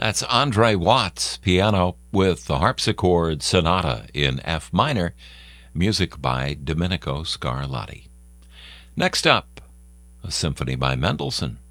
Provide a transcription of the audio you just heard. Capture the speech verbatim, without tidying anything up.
That's Andre Watts, piano, with the harpsichord sonata in F minor, music by Domenico Scarlatti. Next up, a symphony by Mendelssohn,